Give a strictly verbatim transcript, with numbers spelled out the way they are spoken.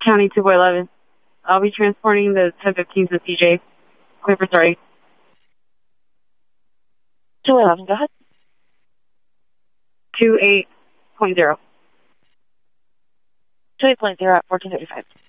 County two by eleven. I'll be transporting the ten fifteen to C J. Clear for starting. two eleven, go ahead. two eight point zero. two eight point zero at fourteen thirty-five.